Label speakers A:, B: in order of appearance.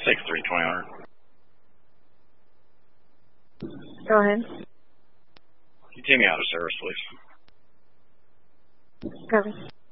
A: 6-3-2000.
B: Go ahead.
A: You take me out of service, please.
B: Copy.